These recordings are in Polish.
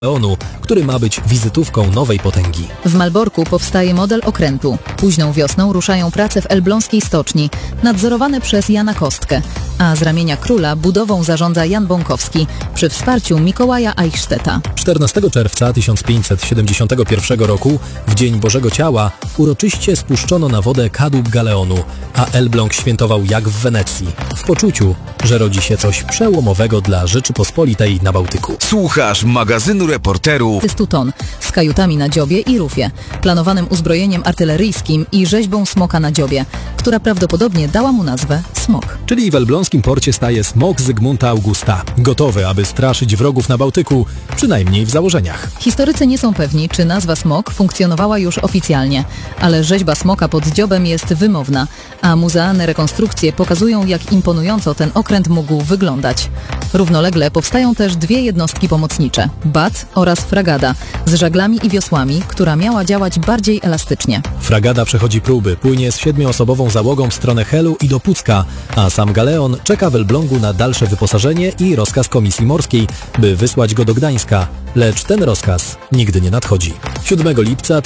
Leonu, który ma być wizytówką nowej potęgi. W Malborku powstaje model okrętu. Późną wiosną ruszają prace w elbląskiej stoczni, nadzorowane przez Jana Kostkę, a z ramienia króla budową zarządza Jan Bąkowski przy wsparciu Mikołaja Eichstätta. 14 czerwca 1571 roku, w Dzień Bożego Ciała, uroczyście spuszczono na wodę kadłub galeonu, a Elbląg świętował jak w Wenecji, w poczuciu, że rodzi się coś przełomowego dla Rzeczypospolitej na Bałtyku. Słuchasz magazynu reporterów 100 ton z kajutami na dziobie i rufie, planowanym uzbrojeniem artyleryjskim i rzeźbą smoka na dziobie, która prawdopodobnie dała mu nazwę Smok. Czyli w elbląskim porcie staje smok Zygmunta Augusta, gotowy, aby straszyć wrogów na Bałtyku, przynajmniej w założeniach. Historycy nie są pewni, czy nazwa Smok funkcjonowała już oficjalnie, ale rzeźba smoka pod dziobem jest wymowna, a muzealne rekonstrukcje pokazują, jak imponująco ten okręt mógł wyglądać. Równolegle powstają też dwie jednostki pomocnicze, bat oraz fragada, z żaglami i wiosłami, która miała działać bardziej elastycznie. Fragada przechodzi próby, płynie z 7-osobową załogą w stronę Helu i do Pucka, a sam galeon czeka w Elblągu na dalsze wyposażenie i rozkaz Komisji Morskiej, by wysłać go do Gdańska, lecz ten rozkaz nigdy nie nadchodzi. 7 lipca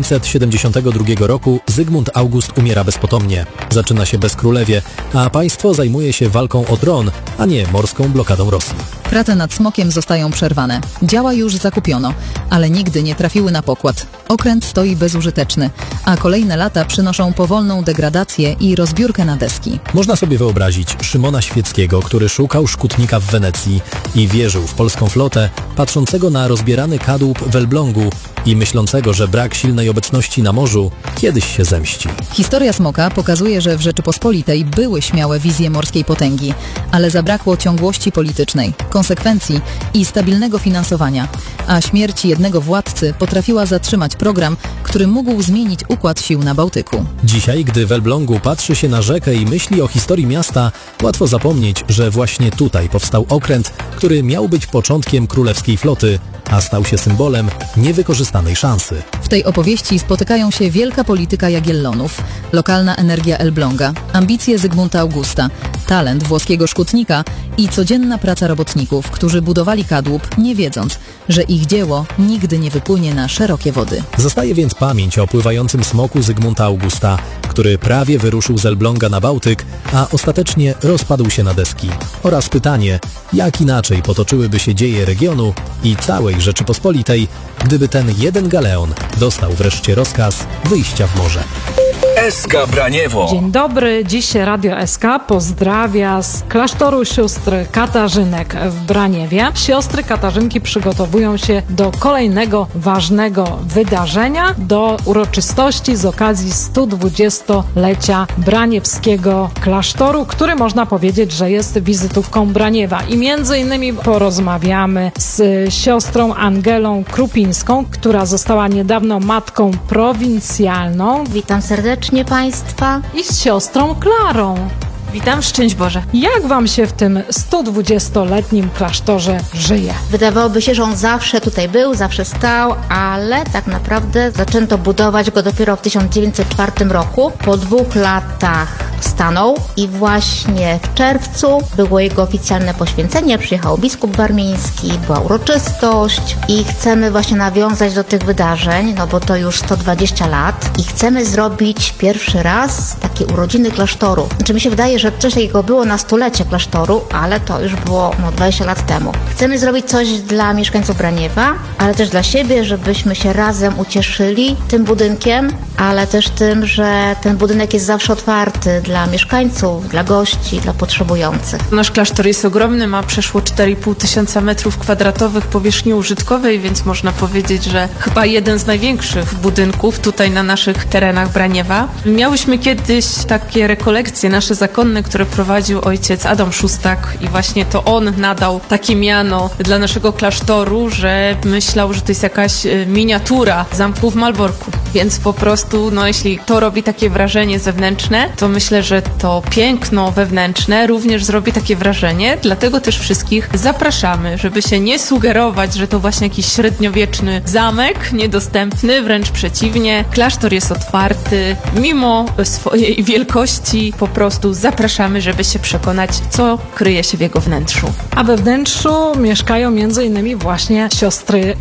1572 roku Zygmunt August umiera bezpotomnie. Zaczyna się bezkrólewie, a państwo zajmuje się walką o tron, a nie morską blokadą Rosji. Prace nad smokiem zostają przerwane. Działa już zakupiono, ale nigdy nie trafiły na pokład. Okręt stoi bezużyteczny, a kolejne lata przynoszą powolną degradację i rozbiórkę na deski. Można sobie wyobrazić Szymona Świeckiego, który szukał szkutnika w Wenecji i wierzył w polską flotę, patrzącego na rozbierany kadłub w Elblągu i myślącego, że brak silnej obecności na morzu kiedyś się zemści. Historia smoka pokazuje, że w Rzeczypospolitej były śmiałe wizje morskiej potęgi, ale zabrakło ciągłości politycznej, konsekwencji i stabilnego finansowania, a śmierć jednego władcy potrafiła zatrzymać program, który mógł zmienić układ sił na Bałtyku. Dzisiaj, gdy w Elblągu patrzy się na rzekę i myśli o historii miasta, łatwo zapomnieć, że właśnie tutaj powstał okręt, który miał być początkiem królewskiej floty, a stał się symbolem niewykorzystanej szansy. W tej opowieści spotykają się wielka polityka Jagiellonów, lokalna energia Elbląga, ambicje Zygmunta Augusta, talent włoskiego szkutnika i codzienna praca robotników, którzy budowali kadłub, nie wiedząc, że ich dzieło nigdy nie wypłynie na szerokie wody. Zostaje więc pamięć o pływającym smoku Zygmunta Augusta, który prawie wyruszył z Elbląga na Bałtyk, a ostatecznie rozpadł się na deski. Oraz pytanie, jak inaczej potoczyłyby się dzieje regionu i całej Rzeczypospolitej, gdyby ten jeden galeon dostał wreszcie rozkaz wyjścia w morze. SK Braniewo. Dzień dobry, dziś Radio SK pozdrawia z klasztoru sióstr Katarzynek w Braniewie. Siostry Katarzynki przygotowują się do kolejnego ważnego wydarzenia, do uroczystości z okazji 120-lecia Braniewskiego klasztoru, który można powiedzieć, że jest wizytówką Braniewa. I między innymi porozmawiamy z siostrą Angelą Krupińską, która została niedawno matką prowincjalną. Witam serdecznie Państwa. I z siostrą Klarą. Witam, szczęść Boże. Jak wam się w tym 120-letnim klasztorze żyje? Wydawałoby się, że on zawsze tutaj był, zawsze stał, ale tak naprawdę zaczęto budować go dopiero w 1904 roku. Po 2 latach stanął i właśnie w czerwcu było jego oficjalne poświęcenie. Przyjechał biskup barmiński, była uroczystość i chcemy właśnie nawiązać do tych wydarzeń, no bo to już 120 lat i chcemy zrobić pierwszy raz takie urodziny klasztoru. Znaczy mi się wydaje, że coś takiego było na 100-lecie klasztoru, ale to już było 20 lat temu. Chcemy zrobić coś dla mieszkańców Braniewa, ale też dla siebie, żebyśmy się razem ucieszyli tym budynkiem, ale też tym, że ten budynek jest zawsze otwarty dla mieszkańców, dla gości, dla potrzebujących. Nasz klasztor jest ogromny, ma przeszło 4,5 tysiąca metrów kwadratowych powierzchni użytkowej, więc można powiedzieć, że chyba jeden z największych budynków tutaj na naszych terenach Braniewa. Miałyśmy kiedyś takie rekolekcje nasze zakonne, które prowadził ojciec Adam Szustak i właśnie to on nadał takie miano dla naszego klasztoru, że myślał, że to jest jakaś miniatura zamku w Malborku. Więc po prostu, jeśli to robi takie wrażenie zewnętrzne, to myślę, że to piękno wewnętrzne również zrobi takie wrażenie, dlatego też wszystkich zapraszamy, żeby się nie sugerować, że to właśnie jakiś średniowieczny zamek, niedostępny, wręcz przeciwnie. Klasztor jest otwarty, mimo swojej wielkości po prostu zapraszamy, żeby się przekonać, co kryje się w jego wnętrzu. A we wnętrzu mieszkają m.in. właśnie siostry